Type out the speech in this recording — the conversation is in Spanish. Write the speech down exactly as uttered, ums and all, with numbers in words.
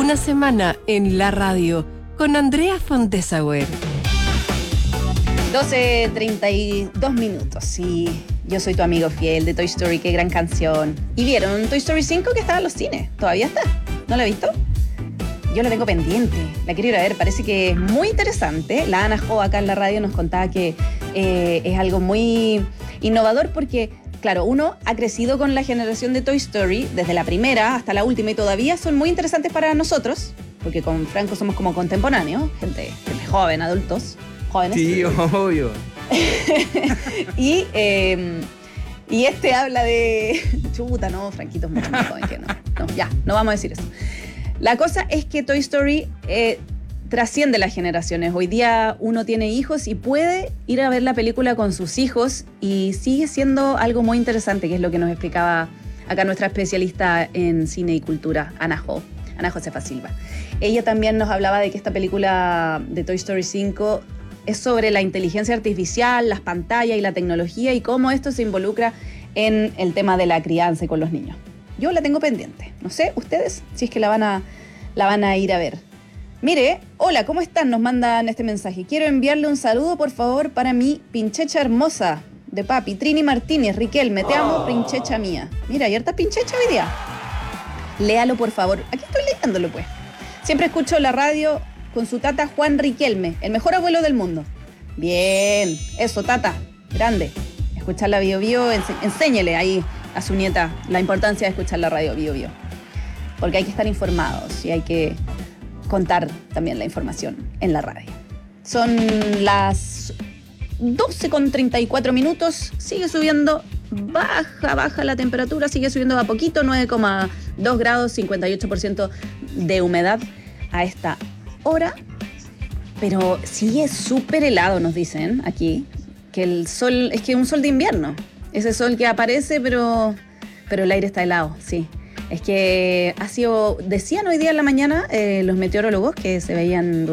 Una semana en la radio con Andrea Fontesauer. doce treinta y dos minutos y yo soy tu amigo fiel de Toy Story, qué gran canción. ¿Y vieron Toy Story cinco que estaba en los cines? ¿Todavía está? ¿No la he visto? Yo la tengo pendiente, la quiero ir a ver, parece que es muy interesante. La Ana Jo acá en la radio nos contaba que eh, es algo muy innovador porque, claro, uno ha crecido con la generación de Toy Story, desde la primera hasta la última, y todavía son muy interesantes para nosotros, porque con Franco somos como contemporáneos, gente, gente joven, adultos, jóvenes. Sí, obvio. y, eh, y este habla de... Chuta, no, Franquito es mucho más joven que no. No, ya, no vamos a decir eso. La cosa es que Toy Story eh, trasciende las generaciones. Hoy día uno tiene hijos y puede ir a ver la película con sus hijos y sigue siendo algo muy interesante, que es lo que nos explicaba acá nuestra especialista en cine y cultura, Ana Jo, Ana Josefa Silva. Ella también nos hablaba de que esta película de Toy Story cinco es sobre la inteligencia artificial, las pantallas y la tecnología y cómo esto se involucra en el tema de la crianza y con los niños. Yo la tengo pendiente. No sé, ustedes, si es que la van a, la van a ir a ver. Mire, hola, ¿cómo están? Nos mandan este mensaje. Quiero enviarle un saludo, por favor, para mi pinchecha hermosa de papi, Trini Martínez. Riquelme, te amo, pinchecha mía. Mira, ¿y harta pinchecha hoy día? Léalo, por favor. Aquí estoy leyéndolo, pues. Siempre escucho la radio con su tata Juan Riquelme, el mejor abuelo del mundo. Bien, eso, tata, grande. Escuchar la Bio Bio, ense- enséñele ahí a su nieta la importancia de escuchar la radio Bio Bio. Porque hay que estar informados y hay que contar también la información en la radio. Son las doce con treinta y cuatro minutos, sigue subiendo, baja, baja la temperatura, sigue subiendo a poquito, nueve coma dos grados, cincuenta y ocho por ciento de humedad a esta hora, pero sigue súper helado, nos dicen aquí, que el sol, es que un sol de invierno, ese sol que aparece, pero, pero el aire está helado, sí. Es que ha sido, decían hoy día en la mañana eh, los meteorólogos que se veían